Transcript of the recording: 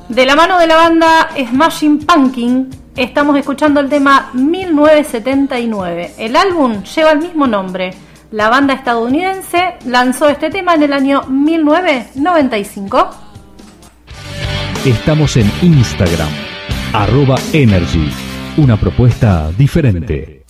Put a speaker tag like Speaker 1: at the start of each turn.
Speaker 1: De la mano de la banda Smashing Pumpkins, estamos escuchando el tema 1979. El álbum lleva el mismo nombre. La banda estadounidense lanzó este tema en el año 1995.
Speaker 2: Estamos en Instagram, @energy, una propuesta diferente.